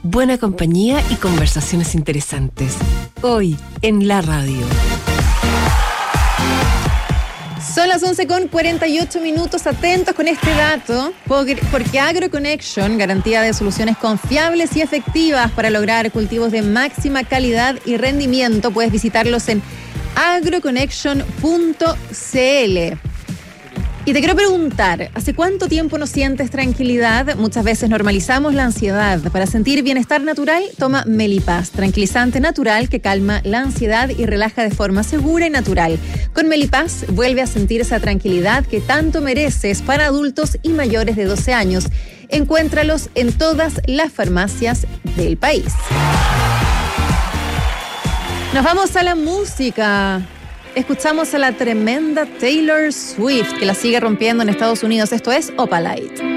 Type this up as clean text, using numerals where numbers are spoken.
buena compañía y conversaciones interesantes. Hoy en la radio. Son las 11:48. Atentos con este dato, porque AgroConnection, garantía de soluciones confiables y efectivas para lograr cultivos de máxima calidad y rendimiento. Puedes visitarlos en agroconnection.cl. Y te quiero preguntar, ¿hace cuánto tiempo no sientes tranquilidad? Muchas veces normalizamos la ansiedad. Para sentir bienestar natural, toma Melipaz, tranquilizante natural que calma la ansiedad y relaja de forma segura y natural. Con Melipaz vuelve a sentir esa tranquilidad que tanto mereces para adultos y mayores de 12 años. Encuéntralos en todas las farmacias del país. Nos vamos a la música. Escuchamos a la tremenda Taylor Swift, que la sigue rompiendo en Estados Unidos. Esto es Opalite.